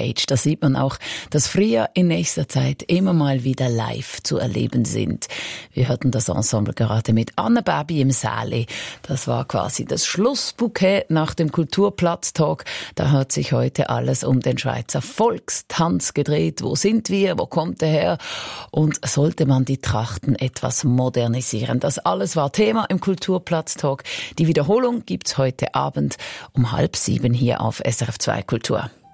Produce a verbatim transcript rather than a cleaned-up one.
Stage. Da sieht man auch, dass Fria in nächster Zeit immer mal wieder live zu erleben sind. Wir hörten das Ensemble gerade mit Anna Babi im Säle. Das war quasi das Schlussbouquet nach dem Kulturplatztag. Da hat sich heute alles um den Schweizer Volkstanz gedreht. Wo sind wir? Wo kommt er her? Und sollte man die Trachten etwas modernisieren? Das alles war Thema im Kulturplatztag. Die Wiederholung gibt's heute Abend um halb sieben hier auf S R F zwei Kultur.